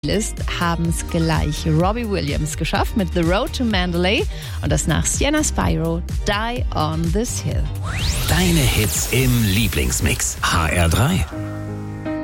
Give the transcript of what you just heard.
List haben es gleich Robbie Williams geschafft mit The Road to Mandalay und das nach Sienna Spyro, Die on This Hill. Deine Hits im Lieblingsmix. HR3.